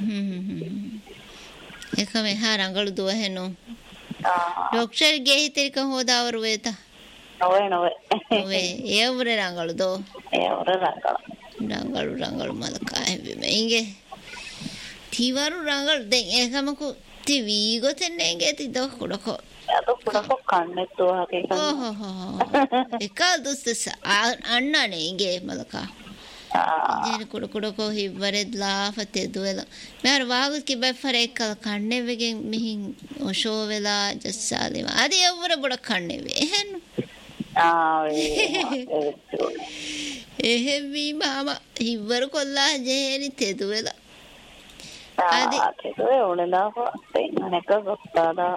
එකම එහා රංගලු දුවහෙනු ડોක්ටර් ගේ හිතරික හොදාවරු වේත ඔවේ ඒවර රංගලු දෝ රංගලු මලකා හැබීමගේ තිවරු රංගල් දැන් ඒකමකු තිවී ගොතෙන්නේ ගේ තිදෝ කුඩකෝ එකල් දුස්ස අන්නනේ මලකා ජෙන කුඩකෝ හිවරෙද්ලා ෆතේ දුවල මර වාගු කිබයි ෆරේකල් කන්නේ වෙගෙන් මිහින් ඔෂෝ වෙලා ජස්සාලිම අද යවර බොඩ කන්නේ වේ එහෙන් එහෙවි මාම හිවර කොල්ලා ජෙනි තෙදුවලා අද තෙදුවේ උනලා තෙන්නක ගොස්තාදා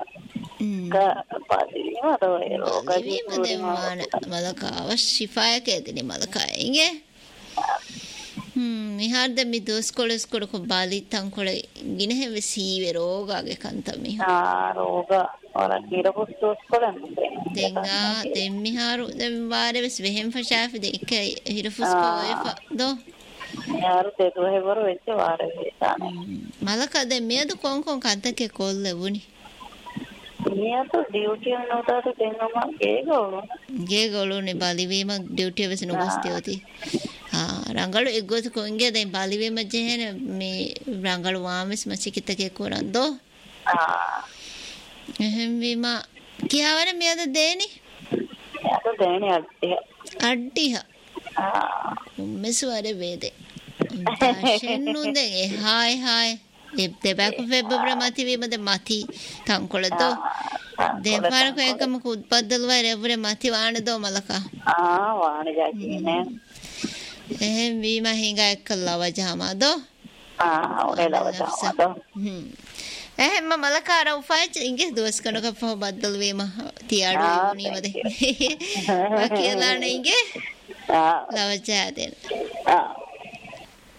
මලකාව ශිෆායකේදනේ මලකායගේ මිහාර්ද මි දොස්කොලස් කොඩක බාලි තංකොල ගිනහෙව සීවේ රෝගාගේ කන්තමි රෝග ඔර කිරපොස් දොස්කොලන් දෙංගා දෙම්මිහාරු දෙම් වාරෙවස් වෙහෙම් ෆෂාෆි දෙක හිරෆුස් කොයෆ දෝ යාරු තෙදුවේ වර වෙච්ච වාරේ මලකා දැන් මෙයද කොන් කන්තකේ කොල්ල වුනි නියත ඩියුටි නෝතාට දෙන්නම ගේගොළුනේ බලිවීම ඩියුටි වෙස නුගස්තියෝති රංගලු එක්ගොත කොංගේ දැන් බලිවීම ජෙහෙන මේ රංගලු වාමස් මචිකිතකේ කොරන්දෝ එහෙම වීම කියාවර මෙයද දේනි යාත දේනි අඩ්ඩිහ මෙසවර වේදේ ෂෙන්නු දෙන් හායි දෙබැකු ෆෙබ්‍රුවරි මති වීමද මති තංකොලදෝ දෙපාරක එකම කුද්පද්දලුව රෙවුරේ මති වානදෝ මලකා වාන ජාතිනේ එහෙන් වීම හිඟා එක්කලා වජාමදෝ ඔරේ ලවජාමදෝ එහෙන් මලකා රවුෆයිච් ඉංග්‍රීසි දොස් කනක පහ බද්දල් වීම තියාඩු වුණීමද කියලා නේ ඉංගේ ලවජා දෙන්න